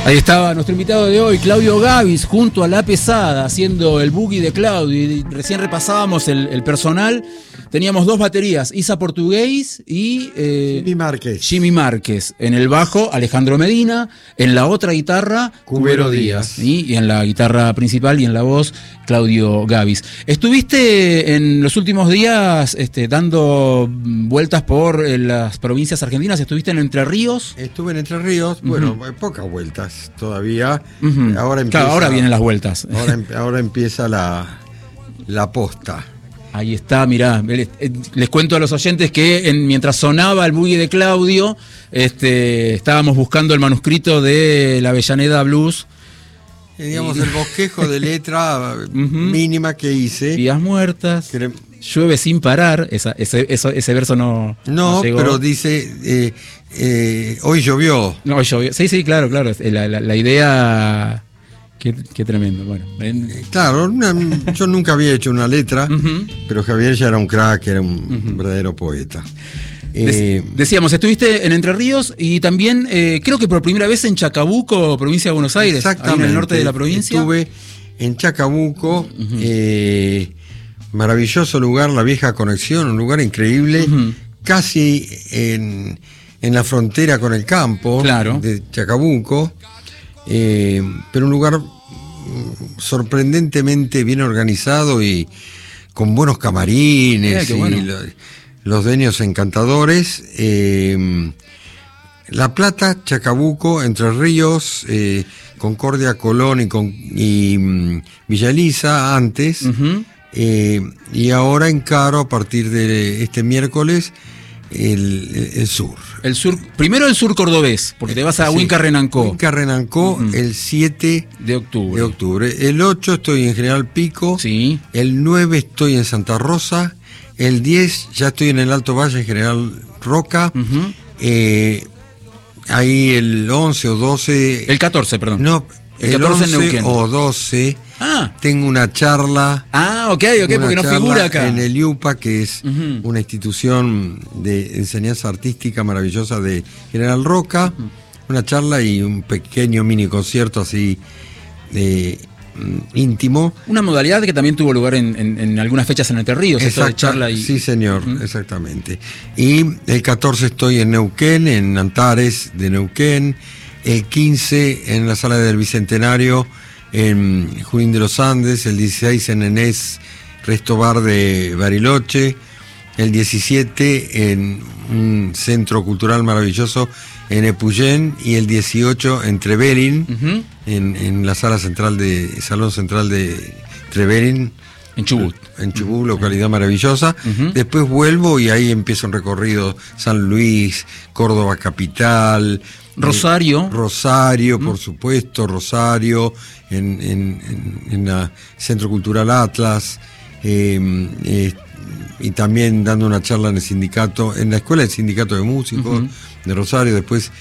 Ahí estaba nuestro invitado de hoy, Claudio Gavis, junto a La Pesada, haciendo el boogie de Claudio. Y recién repasábamos el personal. Teníamos dos baterías, Isa Portugués y Jimmy Márquez. En el bajo, Alejandro Medina. En la otra guitarra, Cubero Díaz. Y en la guitarra principal y en la voz, Claudio Gavis. Estuviste en los últimos días dando vueltas por las provincias argentinas. ¿Estuviste en Entre Ríos? Estuve en Entre Ríos, bueno, pocas vueltas todavía. Ahora empieza, claro, ahora vienen las vueltas. Ahora empieza la posta. Ahí está, mirá, les cuento a los oyentes que mientras sonaba el boogie de Claudio, estábamos buscando el manuscrito de la Avellaneda Blues. Digamos, el bosquejo de letra mínima que hice. Días muertas, llueve sin parar, ese verso no llegó. Pero dice, hoy llovió. No, hoy llovió, sí, claro, la idea... Qué tremendo, bueno. Claro, yo nunca había hecho una letra, pero Javier ya era un crack, era un verdadero poeta. Decíamos, estuviste en Entre Ríos y también creo que por primera vez en Chacabuco, provincia de Buenos Aires, exactamente, ahí en el norte de la provincia. Estuve en Chacabuco, maravilloso lugar, la vieja conexión, un lugar increíble, casi en la frontera con el campo de Chacabuco. Pero un lugar sorprendentemente bien organizado y con buenos camarines, bueno. Y los dueños encantadores. La Plata, Chacabuco, Entre Ríos, Concordia, Colón y Villa Elisa antes, y ahora encaro a partir de este miércoles el sur. El sur, primero el sur cordobés, porque te vas a Huinca-Renancó. Huinca-Renancó el 7 de octubre. El 8 estoy en General Pico. Sí. El 9 estoy en Santa Rosa. El 10 ya estoy en el Alto Valle, en General Roca. Ahí el 11 o 12. El 14, perdón. No, el 14 en Neuquén. O 12. Tengo una charla. Ok, porque no figura acá. En el IUPA, que es una institución de enseñanza artística maravillosa de General Roca. Una charla y un pequeño mini concierto así íntimo. Una modalidad que también tuvo lugar en algunas fechas en Entre Ríos. Charla y... Sí, señor, exactamente. Y el 14 estoy en Neuquén, en Antares de Neuquén. El 15 en la Sala del Bicentenario en Junín de los Andes, el 16 en Enés Resto Bar de Bariloche, el 17 en un centro cultural maravilloso en Epuyén y el 18 en Trevelin, en la Salón Central de Trevelin, en Chubut. En Chubut, localidad maravillosa. Después vuelvo y ahí empiezo un recorrido: San Luis, Córdoba capital, Rosario, por supuesto, Rosario, en la Centro Cultural Atlas, y también dando una charla en el sindicato, en la Escuela del Sindicato de Músicos de Rosario. Después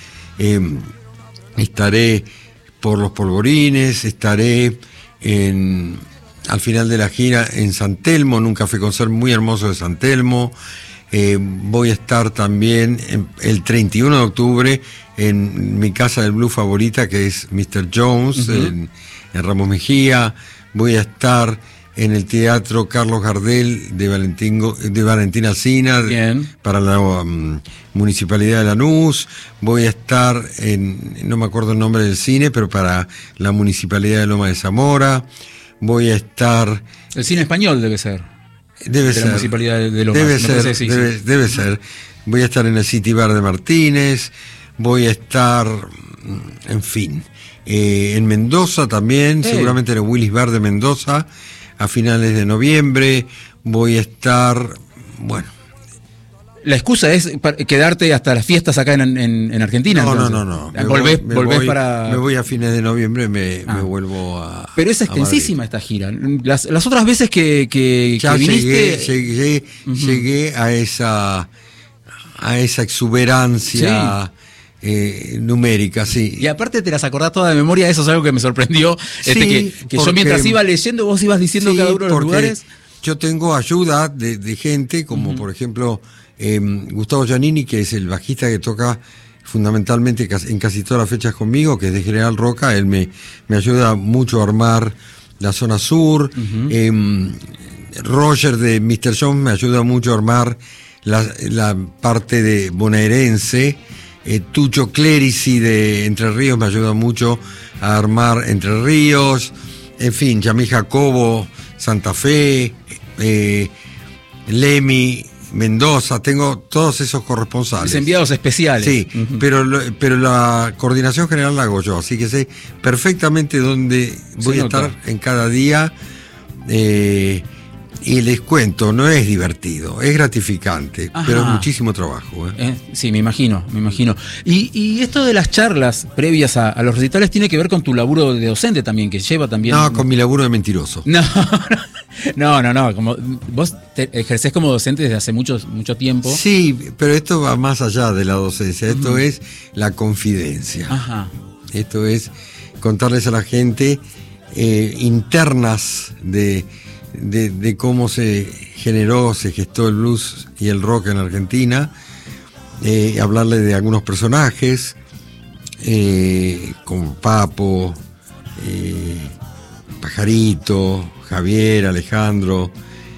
estaré por Los Polvorines, estaré al final de la gira en San Telmo, en un café concert muy hermoso de San Telmo. Voy a estar también el 31 de octubre en mi casa del blues favorita, que es Mr. Jones, en Ramos Mejía. Voy a estar en el Teatro Carlos Gardel de Valentín Alsina, para la Municipalidad de Lanús. Voy a estar no me acuerdo el nombre del cine, pero para la Municipalidad de Loma de Zamora. Voy a estar... El cine español debe ser. Debe ser. La Municipalidad de Loma. Debe ser. Voy a estar en el City Bar de Martínez. Voy a estar, en fin, en Mendoza también, seguramente en el Willis Bar de Mendoza, a finales de noviembre. Voy a estar, bueno... ¿La excusa es quedarte hasta las fiestas acá en Argentina? No. Me voy a fines de noviembre, me vuelvo a... Pero es extensísima esta gira. Las otras veces que viniste... Llegué a esa exuberancia... numérica, sí. Y aparte te las acordás todas de memoria, eso es algo que me sorprendió. Que yo mientras iba leyendo, vos ibas diciendo cada uno de los lugares. Yo tengo ayuda de gente, como por ejemplo Gustavo Giannini, que es el bajista que toca fundamentalmente en casi todas las fechas conmigo, que es de General Roca. Él me ayuda mucho a armar la zona sur. Roger de Mr. Jones me ayuda mucho a armar la parte de bonaerense. Tucho Clerici de Entre Ríos me ayuda mucho a armar Entre Ríos. En fin, Yamil Jacobo, Santa Fe, Lemi, Mendoza, tengo todos esos corresponsales. Enviados especiales. Sí, pero la coordinación general la hago yo, así que sé perfectamente dónde voy a estar en cada día. Y les cuento, no es divertido, es gratificante, pero es muchísimo trabajo. Sí, me imagino. Y esto de las charlas previas a los recitales tiene que ver con tu laburo de docente también, que lleva también... No, con mi laburo de mentiroso. No, como vos ejercés como docente desde hace mucho tiempo. Sí, pero esto va más allá de la docencia, esto es la confidencia. Esto es contarles a la gente internas de cómo se gestó el blues y el rock en Argentina, hablarle de algunos personajes, como Papo, Pajarito, Javier, Alejandro.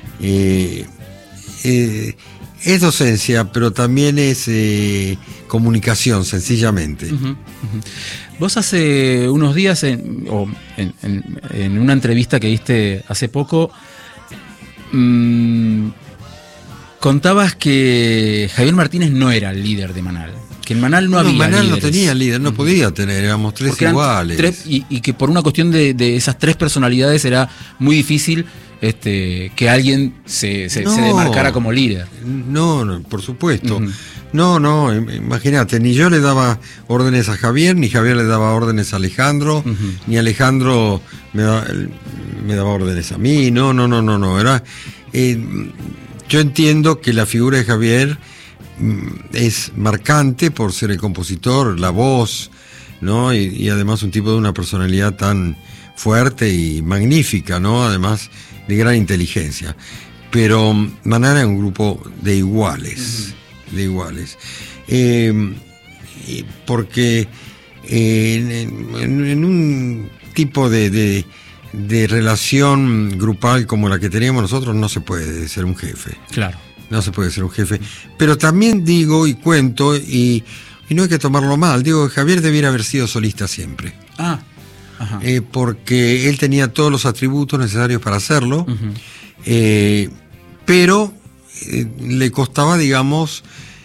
Es docencia, pero también es comunicación, sencillamente. Vos hace unos días, en una entrevista que diste hace poco, contabas que Javier Martínez no era el líder de Manal, que en Manal no había Manal líderes. No tenía líder, no podía tener, éramos tres iguales. Y que por una cuestión de esas tres personalidades era muy difícil que alguien se demarcara como líder. No, por supuesto. No, imagínate, ni yo le daba órdenes a Javier, ni Javier le daba órdenes a Alejandro, ni Alejandro me daba órdenes a mí. No. Era, yo entiendo que la figura de Javier es marcante por ser el compositor, la voz, ¿no? Y además un tipo de una personalidad tan fuerte y magnífica, ¿no? Además de gran inteligencia. Pero Manal era un grupo de iguales. Porque en un tipo de relación grupal como la que teníamos nosotros no se puede ser un jefe. Claro. No se puede ser un jefe. Pero también digo y cuento, y no hay que tomarlo mal, digo que Javier debiera haber sido solista siempre. Porque él tenía todos los atributos necesarios para hacerlo, pero le costaba, digamos,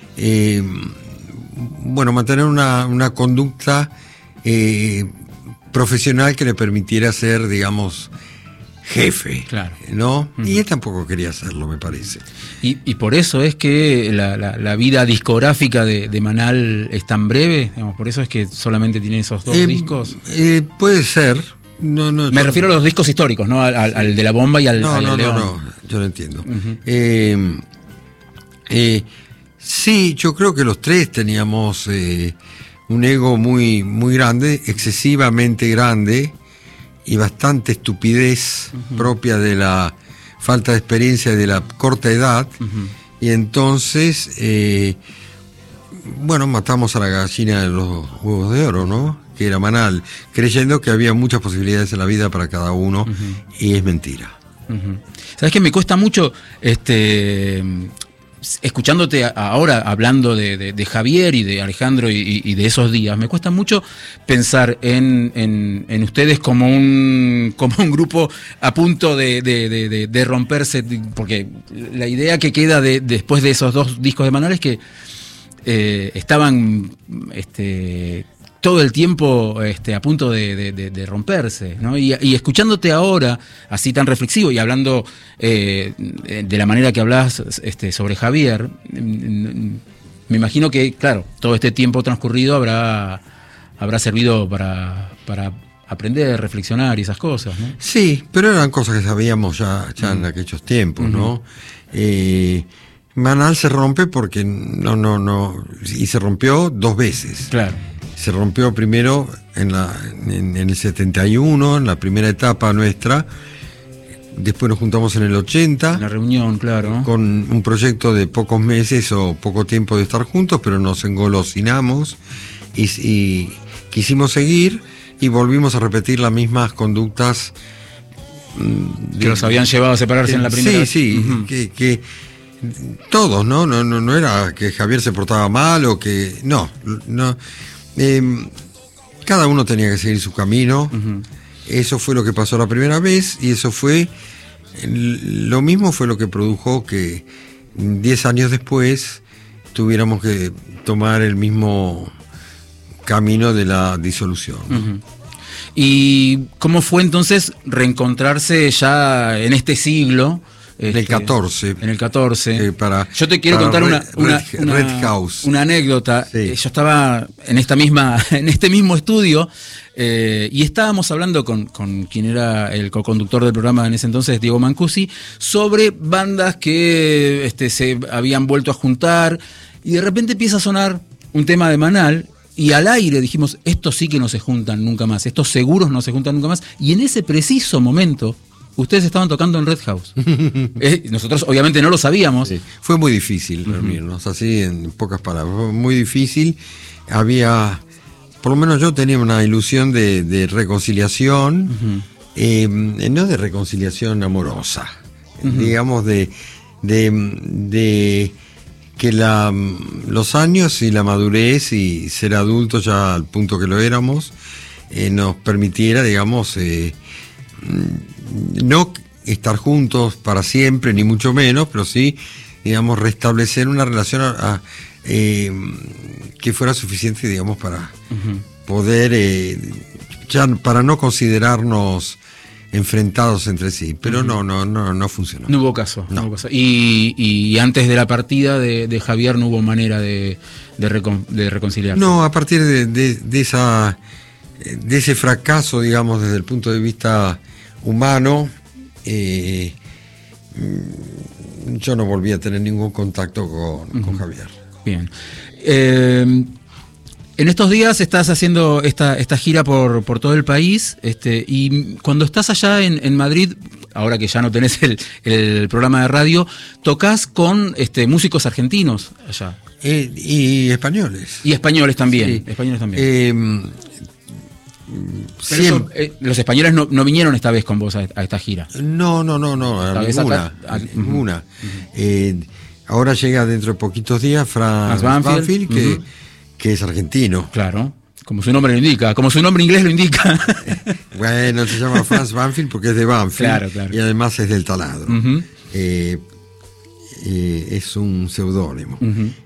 mantener una conducta profesional que le permitiera ser, digamos, jefe, claro, ¿no? Y él tampoco quería hacerlo, me parece. Y por eso es que la vida discográfica de Manal es tan breve, digamos, por eso es que solamente tiene esos dos discos. Puede ser. Me refiero a los discos históricos, ¿no? Al de La Bomba y al León. No, yo lo entiendo. Sí, yo creo que los tres teníamos un ego muy, muy grande, excesivamente grande, y bastante estupidez propia de la falta de experiencia y de la corta edad. Y entonces, matamos a la gallina de los huevos de oro, ¿no? Que era Manal, creyendo que había muchas posibilidades en la vida para cada uno, y es mentira. ¿Sabes qué? Me cuesta mucho, escuchándote ahora hablando de Javier y de Alejandro y de esos días, me cuesta mucho pensar en ustedes como un grupo a punto de romperse, porque la idea que queda después de esos dos discos de Manal es que estaban todo el tiempo a punto de romperse, ¿no? Y escuchándote ahora, así tan reflexivo, y hablando de la manera que hablas sobre Javier, me imagino que, claro, todo este tiempo transcurrido habrá servido para aprender, reflexionar y esas cosas, ¿no? Sí, pero eran cosas que sabíamos ya en aquellos tiempos, ¿no? Manal se rompe porque y se rompió dos veces. Claro. Se rompió primero en el 71, en la primera etapa nuestra, después nos juntamos en el 80. En la reunión, claro. Con un proyecto de pocos meses o poco tiempo de estar juntos, pero nos engolosinamos y quisimos seguir y volvimos a repetir las mismas conductas que los habían llevado a separarse en la primera. Sí, uh-huh. que todos, no era que Javier se portaba mal o que no, cada uno tenía que seguir su camino. Uh-huh. Eso fue lo que pasó la primera vez y eso fue lo mismo, fue lo que produjo que 10 años después tuviéramos que tomar el mismo camino de la disolución. Uh-huh. ¿Y cómo fue entonces reencontrarse ya en este siglo? En el 14. En el 14. Yo te quiero contar Red House. Una anécdota. Sí. Yo estaba en este mismo estudio y estábamos hablando con quien era el coconductor del programa en ese entonces, Diego Mancusi, sobre bandas que se habían vuelto a juntar y de repente empieza a sonar un tema de Manal. Y al aire dijimos, estos sí que no se juntan nunca más, estos seguros no se juntan nunca más. Y en ese preciso momento, ustedes estaban tocando en Red House. Nosotros obviamente no lo sabíamos. Sí. Fue muy difícil reunirnos, así en pocas palabras. Fue muy difícil. Había, por lo menos yo tenía una ilusión de reconciliación, no de reconciliación amorosa, digamos de que los años y la madurez y ser adultos ya al punto que lo éramos nos permitiera, digamos, no estar juntos para siempre, ni mucho menos, pero sí, digamos, restablecer una relación que fuera suficiente, digamos, para poder, ya para no considerarnos enfrentados entre sí, pero no funcionó. No hubo caso. No hubo caso. Y antes de la partida de Javier no hubo manera de reconciliarse. No, a partir de ese fracaso, digamos, desde el punto de vista humano, yo no volví a tener ningún contacto con Javier. Bien. En estos días estás haciendo esta gira por todo el país, y cuando estás allá en Madrid, ahora que ya no tenés el programa de radio, tocas con músicos argentinos allá. Y españoles. Y españoles también. Sí. Españoles también. Los españoles no vinieron esta vez con vos a esta gira. No, ninguna. Ahora llega dentro de poquitos días Franz Banfield, que es argentino. Claro, como su nombre lo indica, como su nombre inglés lo indica. Bueno, se llama Franz Banfield porque es de Banfield, claro. Y además es del Taladro. Es un seudónimo.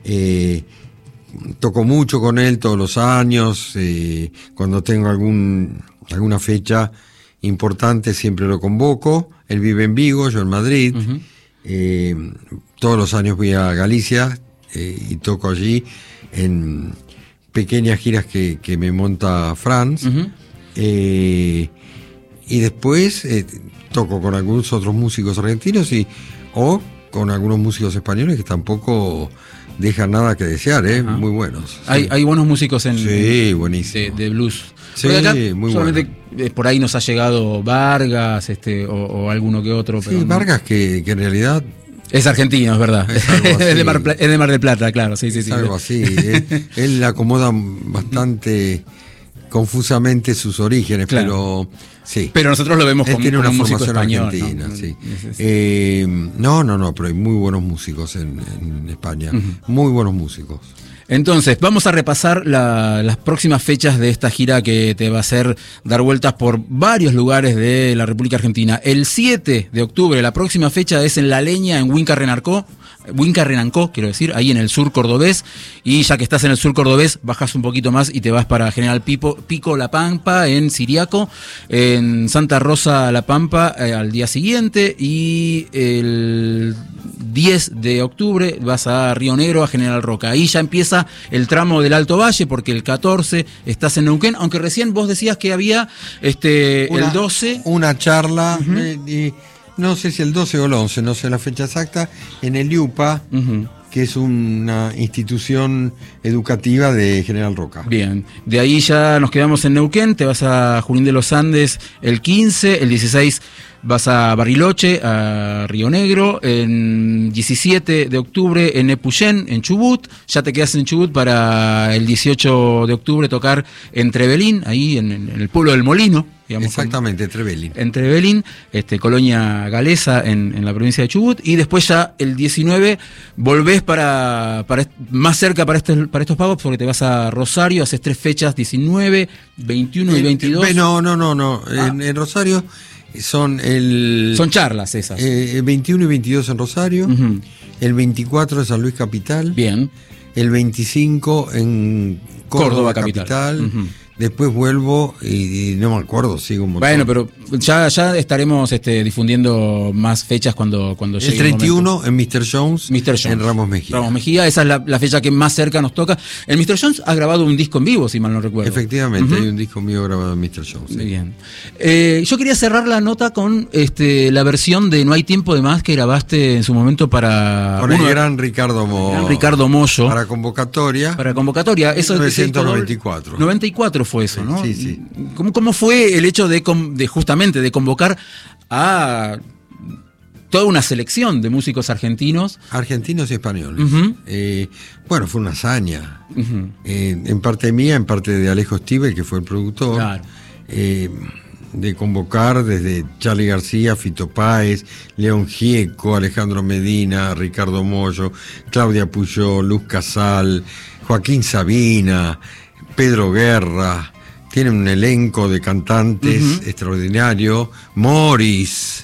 Toco mucho con él todos los años. Cuando tengo alguna fecha importante siempre lo convoco. Él vive en Vigo, yo en Madrid. Todos los años voy a Galicia y toco allí en pequeñas giras que me monta Franz. Y después toco con algunos otros músicos argentinos o con algunos músicos españoles que tampoco dejan nada que desear, muy buenos. Hay buenos músicos buenísimo. De blues. Sí, acá, muy solamente bueno. Por ahí nos ha llegado Vargas, o alguno que otro. Sí, pero Vargas que en realidad es argentino, es verdad. Es de Mar del Plata, claro. Sí. Algo así. Él acomoda bastante confusamente sus orígenes, claro. Pero sí. Pero nosotros lo vemos como una músico formación español, argentina, ¿no? Sí. Pero hay muy buenos músicos en España, muy buenos músicos. Entonces, vamos a repasar las próximas fechas de esta gira que te va a hacer dar vueltas por varios lugares de la República Argentina. El 7 de octubre, la próxima fecha es en La Leña, en Huinca-Renancó, quiero decir, ahí en el sur cordobés. Y ya que estás en el sur cordobés, bajas un poquito más y te vas para General Pico La Pampa, en Siriaco, en Santa Rosa La Pampa al día siguiente. Y el 10 de octubre vas a Río Negro, a General Roca. Ahí ya empieza el tramo del Alto Valle, porque el 14 estás en Neuquén, aunque recién vos decías que había el 12. Una charla, no sé si el 12 o el 11, no sé la fecha exacta, en el IUPA, que es una institución educativa de General Roca. Bien, de ahí ya nos quedamos en Neuquén, te vas a Junín de los Andes el 15, el 16 vas a Bariloche, a Río Negro, en 17 de octubre en Epuyén, en Chubut, ya te quedas en Chubut para el 18 de octubre tocar en Trevelin, ahí en el pueblo del Molino. Digamos, exactamente, Trevelin. En Trevelin, colonia galesa en la provincia de Chubut, y después ya el 19 volvés para más cerca para estos pagos, porque te vas a Rosario, haces 3 fechas, 19, 21 y 22. No. En Rosario son charlas esas. 21 y 22 en Rosario, el 24 en San Luis Capital. Bien. El 25 en Córdoba Capital. Después vuelvo y no me acuerdo, sigo un montón. Bueno, pero ya estaremos difundiendo más fechas cuando llegue el 31 en Mr. Jones, en Ramos Mejía. Esa es la fecha que más cerca nos toca. El Mr. Jones ha grabado un disco en vivo, si mal no recuerdo. Efectivamente, hay un disco mío grabado en Mr. Jones. Muy bien. Yo quería cerrar la nota con la versión de No hay tiempo de más que grabaste en su momento para... Con el gran Ricardo Mollo. Para convocatoria. Eso 1994. 94 fue eso, ¿no? Sí. ¿Cómo fue el hecho de justamente de convocar a toda una selección de músicos argentinos? Argentinos y españoles. Bueno, fue una hazaña. En parte mía, en parte de Alejo Stivel, que fue el productor. Claro. De convocar desde Charly García, Fito Páez, León Gieco, Alejandro Medina, Ricardo Mollo, Claudia Puyol, Luz Casal, Joaquín Sabina, Pedro Guerra. Tiene un elenco de cantantes extraordinario, Morris,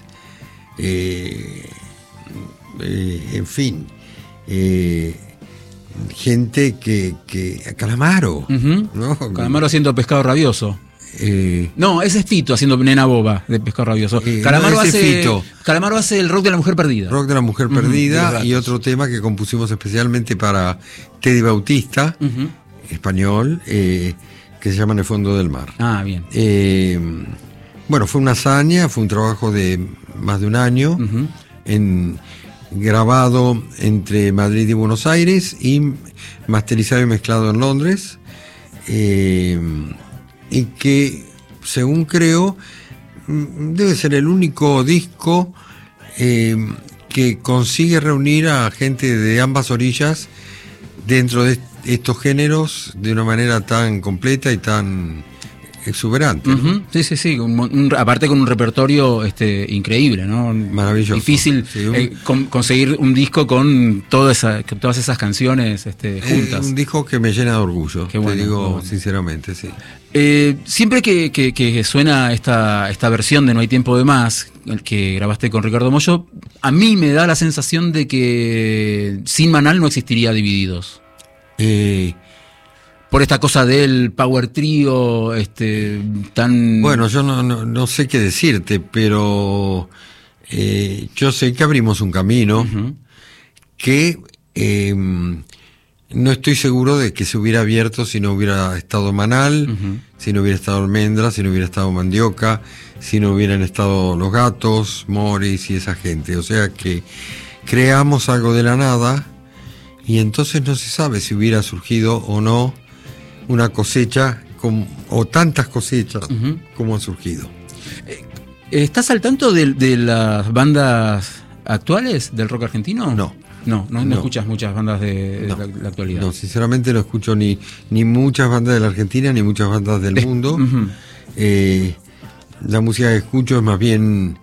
en fin, gente que Calamaro, ¿no? Calamaro haciendo Pescado Rabioso. No, ese es Fito haciendo Nena Boba de Pescado Rabioso. Calamaro hace el Rock de la Mujer Perdida. Rock de la Mujer Perdida, y otro tema que compusimos especialmente para Teddy Bautista, español, que se llama En el fondo del mar. Ah, bien. Bueno, fue una hazaña, fue un trabajo de más de un año, grabado entre Madrid y Buenos Aires y masterizado y mezclado en Londres, y que, según creo, debe ser el único disco que consigue reunir a gente de ambas orillas dentro de estos géneros de una manera tan completa y tan exuberante, ¿no? Sí. Aparte con un repertorio increíble, ¿no? Maravilloso. Difícil conseguir un disco con todas esas canciones juntas. Un disco que me llena de orgullo, Qué bueno, te digo bueno. sinceramente, sí. Siempre que suena esta versión de No hay tiempo de más, el que grabaste con Ricardo Mollo, a mí me da la sensación de que sin Manal no existiría Divididos. Por esta cosa del power trio tan... Bueno, yo no sé qué decirte, pero yo sé que abrimos un camino que no estoy seguro de que se hubiera abierto si no hubiera estado Manal, si no hubiera estado Almendra, si no hubiera estado Mandioca, si no hubieran estado Los Gatos, Morris y esa gente. O sea que creamos algo de la nada y entonces no se sabe si hubiera surgido o no una cosecha o tantas cosechas como han surgido. ¿Estás al tanto de las bandas actuales del rock argentino? No escuchas muchas bandas de la actualidad. No, sinceramente no escucho ni muchas bandas de la Argentina ni muchas bandas del mundo. La música que escucho es más bien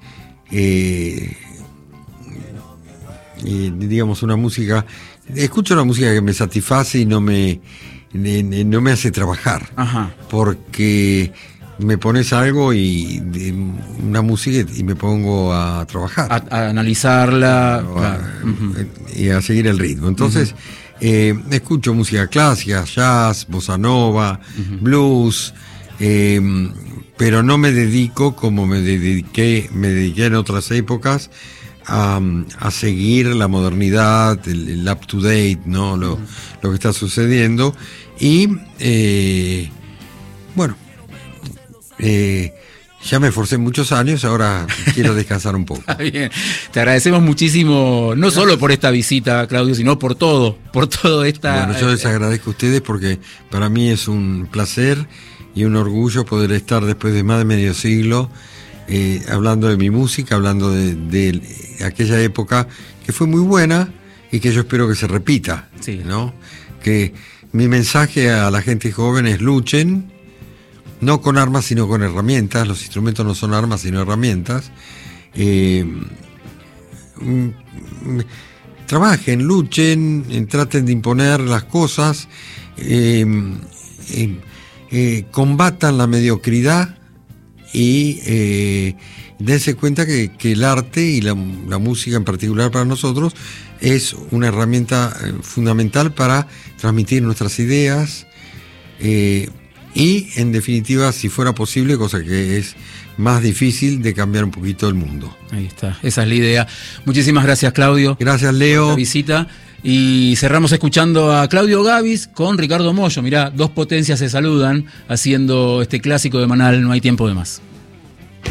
digamos una música. Escucho una música que me satisface y no me hace trabajar. Porque me pones algo y una música y me pongo a trabajar, a analizarla, y a seguir el ritmo. Entonces escucho música clásica, jazz, bossa nova, blues, pero no me dedico como me dediqué en otras épocas a seguir la modernidad, el up to date, ¿no? Lo que está sucediendo. Y bueno, ya me esforcé muchos años, ahora quiero descansar un poco. Bien. Te agradecemos muchísimo, no solo por esta visita, Claudio, sino por todo esta... Bueno, yo les agradezco a ustedes porque para mí es un placer y un orgullo poder estar después de más de medio siglo hablando de mi música, hablando de aquella época que fue muy buena y que yo espero que se repita, sí, ¿no? Que mi mensaje a la gente joven es: luchen, no con armas sino con herramientas. Los instrumentos no son armas sino herramientas. Trabajen, luchen, traten de imponer las cosas, combatan la mediocridad y dense cuenta que el arte y la música en particular para nosotros es una herramienta fundamental para transmitir nuestras ideas y, en definitiva, si fuera posible, cosa que es más difícil, de cambiar un poquito el mundo. Ahí está, esa es la idea. Muchísimas gracias, Claudio. Gracias, Leo. Por la visita. Y cerramos escuchando a Claudio Gabis con Ricardo Mollo. Mirá, dos potencias se saludan haciendo este clásico de Manal, No hay tiempo de más.